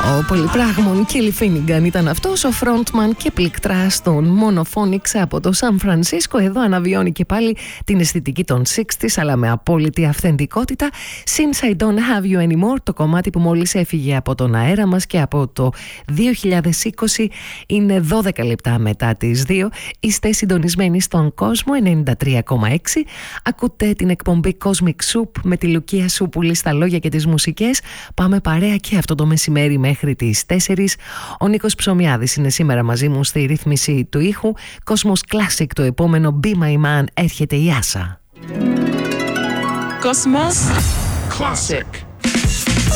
Ο πολυπράγμων Kelly Finnegan ήταν αυτός, ο frontman και πληκτράς των Monophonics από το Σαν Φρανσίσκο. Εδώ αναβιώνει και πάλι την αισθητική των 60's, αλλά με απόλυτη αυθεντικότητα. Since I Don't Have You Anymore, το κομμάτι που μόλις έφυγε από τον αέρα μας και από το 2020, είναι 12 λεπτά μετά τις 2. Είστε συντονισμένοι στον κόσμο 93,6. Ακούτε την εκπομπή Cosmic Soup με τη Λουκία Σούπουλη στα λόγια και τις μουσικές. Πάμε παρέα και αυτό το μεσημέρι μέχρι τις 4. Ο Νίκος Ψωμιάδης είναι σήμερα μαζί μου στη ρύθμιση του ήχου. Cosmos Classic, το επόμενο Be My Man, έρχεται η Άσα. Cosmos Classic.